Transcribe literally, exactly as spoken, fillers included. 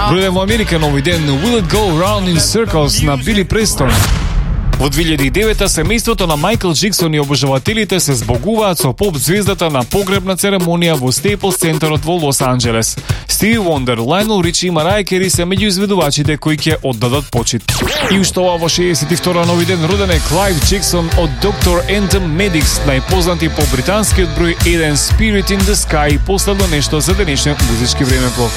Број еден во Америка на овој ден Will It Go Round in Circles на Били Престон. Во две илјади и девета семејството на Майкл Джексон и обожавателите се збогуваат со поп звездата на погребна церемонија во Стейплс центарот во Лос Анџелес. Стиви Вондер, Лајнел Ричи и Мараја Кери се меѓу изведувачите кои ќе оддадат почит. И уште ова во шеесет и втора нови ден роден е Клайв Джексон од доктор and the Medics, најпознати по британскиот број еден Spirit in the Sky, последно нешто за денешниот музички времеплов.